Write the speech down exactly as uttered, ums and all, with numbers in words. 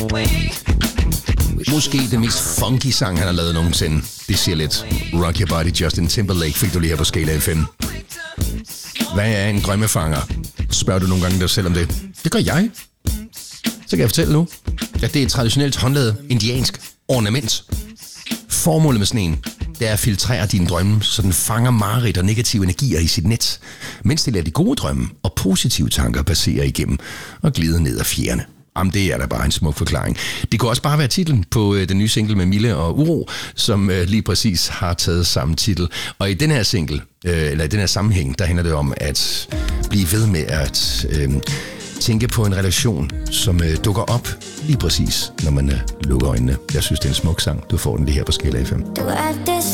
Måske den mest funky sang, han har lavet nogensinde. Det siger lidt. Rock Your Body, Justin Timberlake, fik du lige her på Skala F M. Hvad er en drømmefanger? Spørger du nogle gange dig selv om det? Det gør jeg. Så kan jeg fortælle nu, at det er et traditionelt håndlavet indiansk ornament. Formålet med sådan en, det er at filtrere dine drømme, så den fanger mareridt og negative energier i sit net, mens det lader de gode drømme og positive tanker passere igennem og glide ned ad fjerne. Jamen, det er da bare en smuk forklaring. Det kunne også bare være titlen på øh, den nye single med Mille og Uro, som øh, lige præcis har taget samme titel. Og i den her single, øh, eller i den her sammenhæng, der handler det om at blive ved med at øh, tænke på en relation, som øh, dukker op lige præcis, når man øh, lukker øjnene. Jeg synes, det er en smuk sang. Du får den lige her på Skala F M.